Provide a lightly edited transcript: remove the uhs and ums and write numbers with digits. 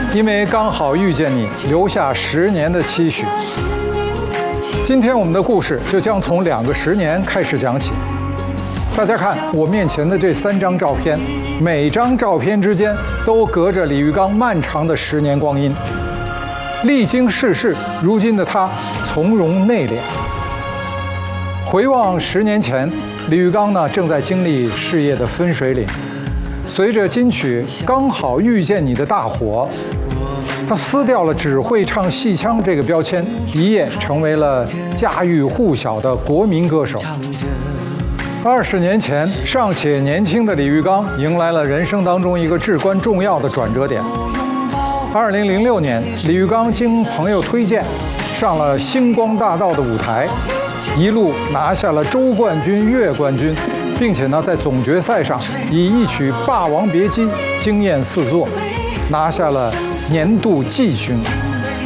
因为刚好遇见你，留下10年的期许。今天我们的故事就将从2个10年开始讲起。大家看我面前的这3张照片，每张照片之间都隔着李玉刚漫长的10年光阴。历经世事，如今的他从容内敛。回望10年前，李玉刚呢正在经历事业的分水岭。随着金曲《刚好遇见你》的大火，他撕掉了只会唱戏腔这个标签，一夜成为了家喻户晓的国民歌手。20年前，尚且年轻的李玉刚迎来了人生当中一个至关重要的转折点。2006年，李玉刚经朋友推荐，上了星光大道的舞台，一路拿下了州冠军、粤冠军，并且呢，在总决赛上以一曲《霸王别姬》惊艳4座，拿下了年度季军。